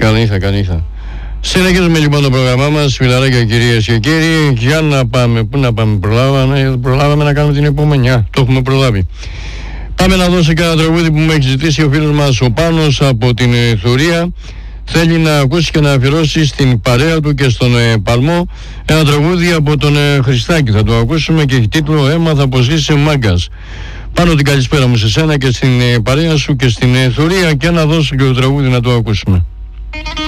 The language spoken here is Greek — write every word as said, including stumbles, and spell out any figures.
Καλή νύχτα, καλή νύχτα. Συνεχίζουμε λοιπόν το πρόγραμμά μας, φιλαράκια κυρίες και κύριοι. Για να πάμε, πού να πάμε, προλάβαμε, προλάβαμε να κάνουμε την επόμενη. Α, το έχουμε προλάβει. Πάμε να δώσει κανένα τραγούδι που μου έχει ζητήσει ο φίλος μας ο Πάνος από την ε, Θουρία. Θέλει να ακούσει και να αφιερώσει στην παρέα του και στον ε, Παλμό ένα τραγούδι από τον ε, Χριστάκη. Θα το ακούσουμε και έχει τίτλο «Έμαθα πως είσαι μάγκας». Πάνω την καλησπέρα μου σε σένα και στην ε, παρέα σου και στην ε, Θουρία, και να δώσω και το τραγούδι να το ακούσουμε.